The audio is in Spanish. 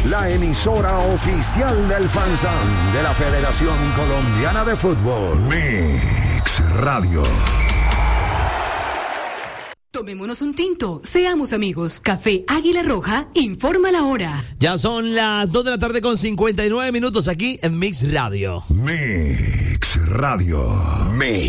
la emisora oficial del FanZón de la Federación Colombiana de Fútbol. Mix Radio. Tomémonos un tinto, seamos amigos. Café Águila Roja informa la hora. Ya son las 2 de la tarde con 59 minutos aquí en Mix Radio. Mix Radio. Mix.